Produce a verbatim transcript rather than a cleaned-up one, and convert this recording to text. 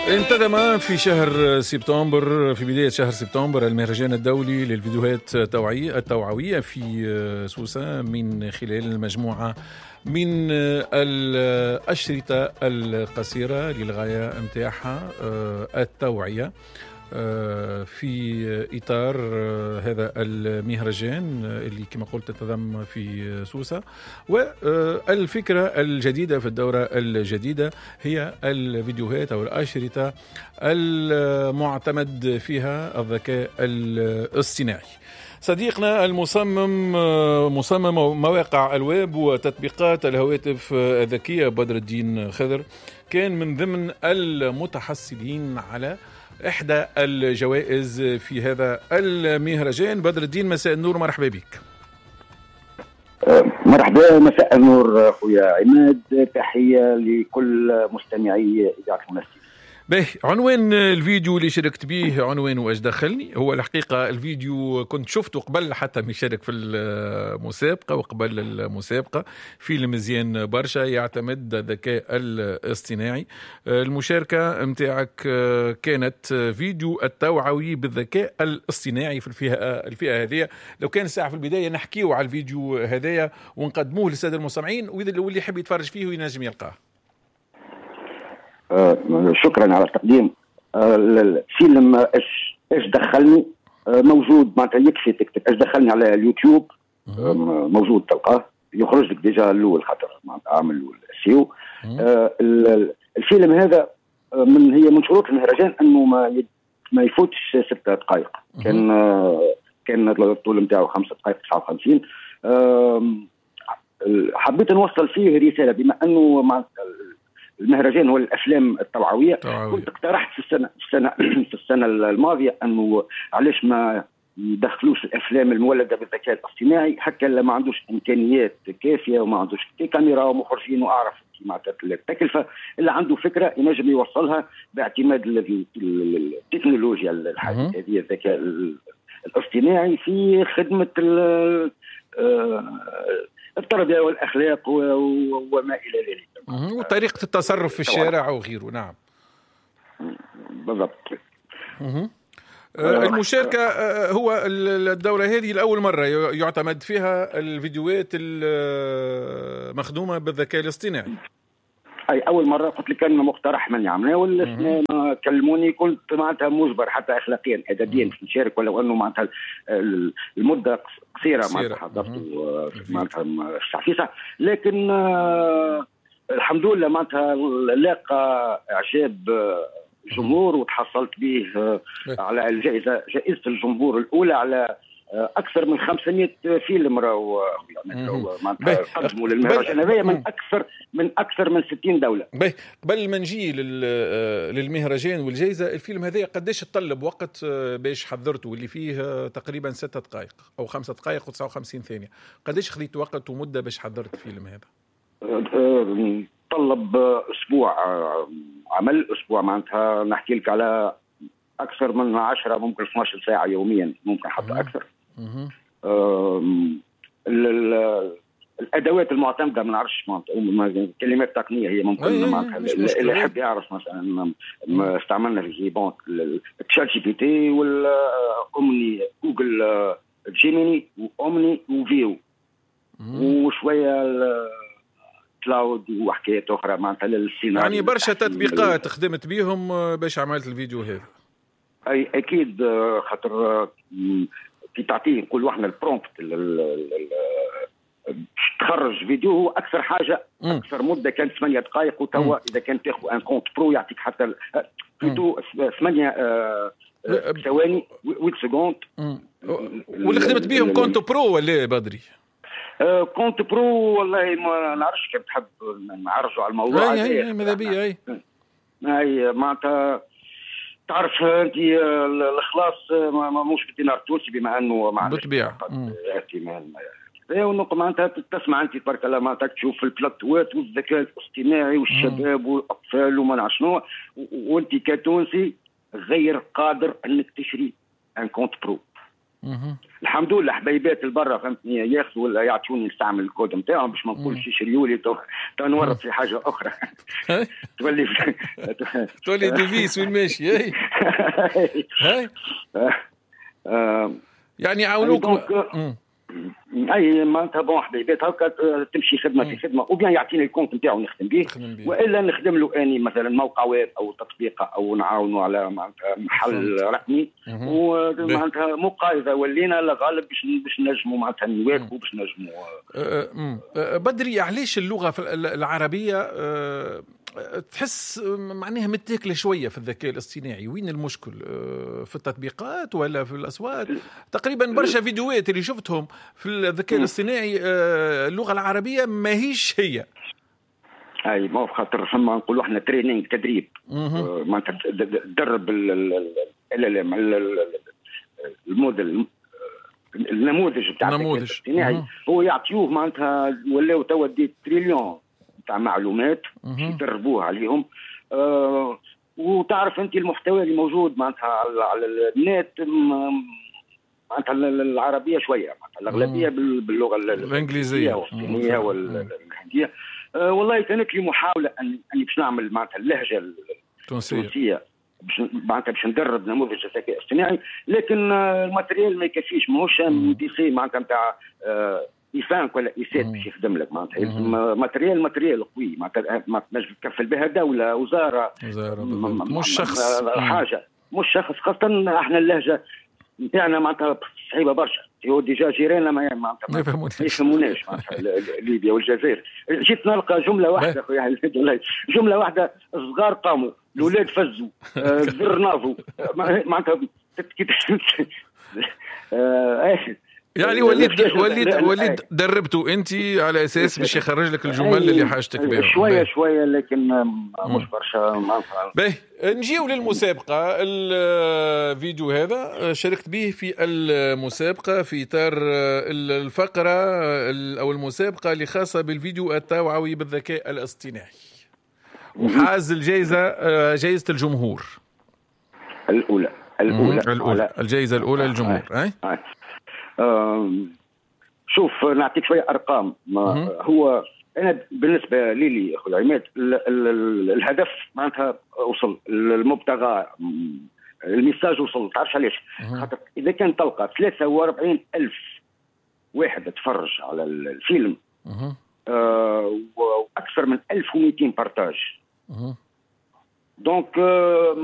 انتظم في شهر سبتمبر في بداية شهر سبتمبر المهرجان الدولي للفيديوهات التوعية التوعوية في سوسة من خلال مجموعة من الأشرطة القصيرة للغاية متاعها التوعية في إطار هذا المهرجان اللي كما قلت تضم في سوسة. والفكرة الجديدة في الدورة الجديدة هي الفيديوهات أو الأشرطة المعتمد فيها الذكاء الاصطناعي. صديقنا المصمم مصمم مواقع الويب وتطبيقات الهواتف الذكية بدر الدين خضر كان من ضمن المتحصلين على إحدى الجوائز في هذا المهرجان. بدر الدين، مساء النور، مرحبا بك. مرحبا، مساء النور خويا عماد، تحية لكل مستمعي إذاعة المنسي. باهي، عنوان الفيديو اللي شاركت به عنوان واش دخلني. هو الحقيقة الفيديو كنت شفته قبل حتى ما يشارك في المسابقة وقبل المسابقة. فيلم مزيان برشا، يعتمد الذكاء الاصطناعي. المشاركة متاعك كانت فيديو التوعوي بالذكاء الاصطناعي في الفئة الفئة هذه. لو كان ساعة في البداية نحكيو على الفيديو هذايا ونقدموه للسادة المستمعين، واللي يحب يتفرج فيه وينجم يلقاه. آه شكرا على التقديم. آه الفيلم ايش ايش دخلني آه موجود، معناتها يكفي تكتب ايش دخلني على اليوتيوب. آه موجود تلقاه، يخرج لك ديجا الاول خاطر معناتها عامل السيو. آه الفيلم هذا آه من هي من شروط المهرجان انه ما ما يفوتش ستة دقائق. كان آه كان الطول نتاعو خمسة دقائق تسعة وخمسين. آه حبيت نوصل فيه رسالة، بما انه مع المهرجان هو الافلام التوعويه. كنت اقترحت في السنه في السنه في السنه الماضيه انه علاش ما يدخلوش الافلام المولده بالذكاء الاصطناعي، هكا اللي ما عندوش امكانيات كافيه وما عندوش كاميرا ومخرجين واعرف معناتها التكلفه، اللي عنده فكره ينجم يوصلها باعتماد التكنولوجيا الحديثه هذه الذكاء الاصطناعي في خدمه التربيه والاخلاق وما الى ذلك، وطريقه التصرف في الشارع وغيره. نعم بالضبط. المشاركه هو الدوره هذه الاول مره يعتمد فيها الفيديوهات المخدومه بالذكاء الاصطناعي. اي اول مره قلت لك كان مقترح من يعملها، واللي كلموني قلت معناتها مجبر حتى اخلاقيا ادبيا نشارك، ولو انه معناتها المده قصيره معناتها حضرته معناتها الشعفيسه، لكن آه الحمد لله معناتها لاقى اعجاب الجمهور، وتحصلت به آه على الجائزه جائزه الجمهور الاولى على اكثر من خمسمائة فيلم راهو معناتها قدموا للمهرجان هذايا من اكثر من اكثر من ستين دوله. باهي، قبل ما نجي للمهرجان والجائزه، الفيلم هذايا قداش تطلب وقت باش حضرته، واللي فيه تقريبا ستة دقائق او خمسة دقائق وتسعة وخمسين ثانيه، قداش خذيت وقت ومده باش حضرت الفيلم هذا؟ طلب اسبوع عمل، اسبوع معناتها نحكي لك على اكثر من عشرة ممكن اثنتي عشرة ساعه يوميا، ممكن حتى اكثر. الادوات المعتمده ما نعرفش معناتها كلمات تقنيه هي ممكن معناتها اللي يحب يعرف. مثلا استعملنا في جيبون تشات جي بي تي والأومني جوجل جيميني وأومني وفيو وشويه كلاود وحكايات اخرى معناتها للسيناريو. يعني برشا تطبيقات خدمت بيهم باش عملت الفيديو هذا. اي اكيد، خاطر كي تعطيه كل واحد البرومبت تخرج فيديو هو اكثر حاجه اكثر مده كانت ثمانية دقائق، وتوا اذا كان تاخذ ان كونت برو يعطيك حتى بلوتو ثمانية ثواني ثمانية سكوند. واللي خدمت بيهم كونت برو ولا بدري؟ آه كونت برو والله ما نعرفش كيف تحب نعرجوا على الموضوع. اي اي ماذا اي اي معناتها تعرف انت الخلاص مش بالدينار التونسي، بما انه معلش بالطبيعه اهتمام ونقطة معناتها تسمع انت تبارك الله معناتها تشوف البلاتوات والذكاء الاصطناعي والشباب والاطفال وما نعرف شنو، وانت كتونسي غير قادر انك تشري ان كونت برو. الحمد لله حبيبات البرة فهمتني ياخذوا ولا يعطوني نستعمل الكود نتاعهم باش ما نقولش يشريوا لي تو نورط في حاجه اخرى. تولي تولي ديفيس وين ماشي. اي هاي يعني يعاونوك. اي معناتها بون حبيبات هكا تمشي خدمه في خدمه وبيان يعطيني الكونت نتاعو نخدم به والا نخدم له اني مثلا موقع ويب او تطبيق او نعاونوا على معناتها محل رقمي ومعناتها مقايضه ولينا الغالب باش باش نجموا معناتها نواكبوا باش نجموا. بدري علاش اللغه العربيه تحس معناها متاكله شويه في الذكاء الاصطناعي؟ وين المشكل؟ في التطبيقات ولا في الاصوات؟ تقريبا برشا فيديوهات اللي شفتهم في الذكاء الاصطناعي اللغه العربيه ما هيش هي. اي ما خاطر فما نقولوا احنا تريننج تدريب معناتها تدرب الموديل النموذج بتاع الذكاء الاصطناعي هو يعطيوه معناتها ولاو توا دي تريليون تاع معلومات يدربوه عليهم. أه وتعرف انت المحتوى اللي موجود معناتها على النت معناتها العربيه شويه معناتها الاغلبيه باللغه الانجليزيه والصينيه والهنديه. أه والله كانت لي محاوله ان اني باش نعمل معناتها اللهجه التونسيه باش معناتها باش ندرب نموذج الذكاء الاصطناعي لكن الماتريال ما يكفيش ماهوش بي سي معناتها نتاع أه إيفانك ولا إيسات باش يخدم لك معناتها ماتريال ماتريال قوي معناتها ما تنجم تكفل بها دولة وزارة مش شخص حاجة مش شخص خاصة احنا اللهجة نتاعنا معناتها صعيبة برشا هو ديجا جيراننا ما معناتها ما يفهموناش معناتها ليبيا والجزائر. جيت نلقى جملة واحدة خويا جملة واحدة صغار قاموا الأولاد فزوا الذر ناضوا معناتها يعني وليد وليد وليد دربته انت على اساس باش يخرج لك الجمل اللي حاجتك بها شويه شويه لكن مش برشا. باهي نجيو للمسابقه. الفيديو هذا شاركت به في المسابقه في اطار الفقره او المسابقه اللي خاصه بالفيديو التوعوي بالذكاء الاصطناعي وحاز الجائزه جائزه الجمهور الاولى الاولى الاولى الجائزه الاولى للجمهور. اي آه شوف نعطيك شويه ارقام. ما هو انا بالنسبه لي لي اخو عماد الهدف معناتها وصل المبتغى الميساج وصل. تعرفش علاش؟ خاطر اذا كان تلقى ثلاثة وأربعين ألف واحد تفرج على الفيلم آه واكثر من ألف ومئتين بارتاج دونك آه